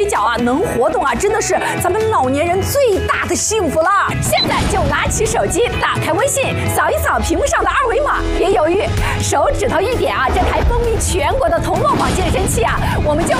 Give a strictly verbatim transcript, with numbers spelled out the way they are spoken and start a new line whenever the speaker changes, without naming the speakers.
脚啊，能活动啊，真的是咱们老年人最大的幸福了。现在就拿起手机，打开微信，扫一扫屏幕上的二维码，别犹豫，手指头一点啊，这台风靡全国的童乐网健身器啊，我们就